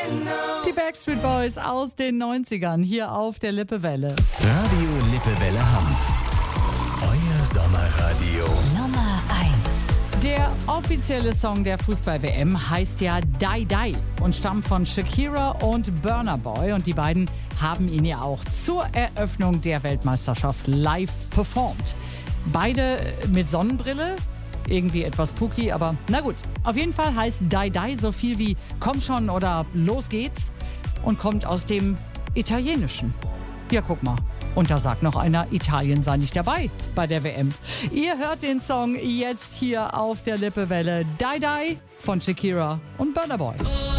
Die Backstreet Boys aus den 90ern hier auf der Lippewelle. Radio Lippewelle Hamm. Euer Sommerradio. Nummer 1. Der offizielle Song der Fußball-WM heißt ja Die Die und stammt von Shakira und Burna Boy. Und die beiden haben ihn ja auch zur Eröffnung der Weltmeisterschaft live performt. Beide mit Sonnenbrille, irgendwie etwas spooky, aber na gut. Auf jeden Fall heißt Die Die so viel wie komm schon oder los geht's und kommt aus dem Italienischen. Ja, guck mal. Und da sagt noch einer, Italien sei nicht dabei bei der WM. Ihr hört den Song jetzt hier auf der Lippewelle. Die Die von Shakira und Burna Boy.